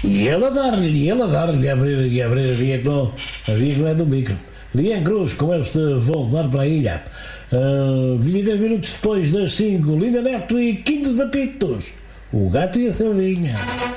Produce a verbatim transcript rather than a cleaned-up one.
E ele a dar-lhe, ele a dar-lhe, a abrir e abrir, havia que não, havia que não é do micro. Lian Cruz, com este voltar para a ilha. Uh, vinte e três minutos depois das cinco, Linda Neto e Quintos Apitos. O Gato e a Sardinha.